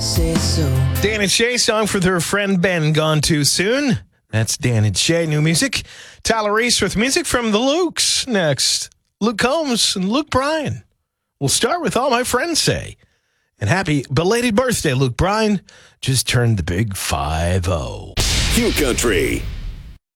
say so. Dan and Shay song for their friend Ben, Gone Too Soon. That's Dan and Shay, new music. Tyler Reese with music from the Lukes next. Luke Combs and Luke Bryan. We'll start with All My Friends Say. And happy belated birthday, Luke Bryan. Just turned the big 5-0. Q Country.